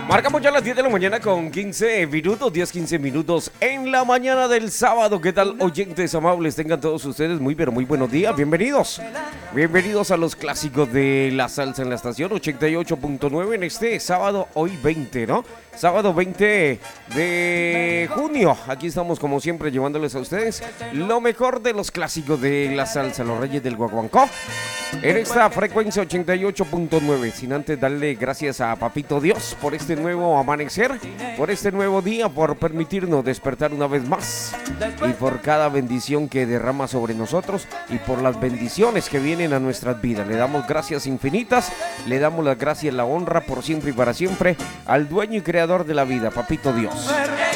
Marcamos ya las 10 de la mañana con 15 minutos, 10-15 minutos en la mañana del sábado. ¿Qué tal, oyentes amables? Tengan todos ustedes muy, pero muy buenos días. Bienvenidos. Bienvenidos a los clásicos de la salsa en la estación 88.9 en este sábado, hoy 20, ¿no? Sábado 20 de junio. Aquí estamos como siempre llevándoles a ustedes lo mejor de los clásicos de la salsa, los reyes del guaguancó. En esta frecuencia 88.9, sin antes darle gracias a Papito Dios por este nuevo amanecer, por este nuevo día, por permitirnos despertar una vez más y por cada bendición que derrama sobre nosotros y por las bendiciones que vienen a nuestras vidas. Le damos gracias infinitas, le damos las gracias, la honra por siempre y para siempre al dueño y creador de la vida, Papito Dios.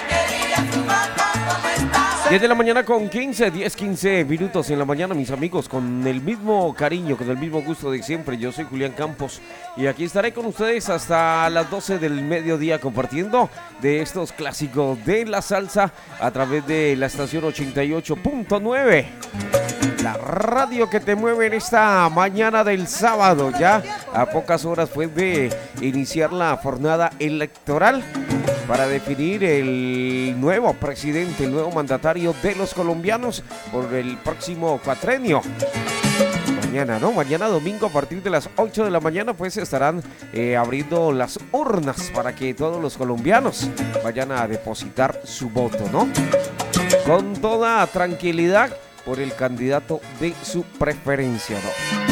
10 de la mañana con 10-15 minutos en la mañana, mis amigos, con el mismo cariño, con el mismo gusto de siempre. Yo soy Julián Campos y aquí estaré con ustedes hasta las 12 del mediodía compartiendo de estos clásicos de la salsa a través de la estación 88.9. La radio que te mueve en esta mañana del sábado, ya a pocas horas pues de iniciar la jornada electoral para definir el nuevo presidente, el nuevo mandatario de los colombianos por el próximo cuatrenio. Mañana, ¿no? Mañana domingo a partir de las 8 de la mañana pues estarán abriendo las urnas para que todos los colombianos vayan a depositar su voto, ¿no? Con toda tranquilidad por el candidato de su preferencia, ¿no?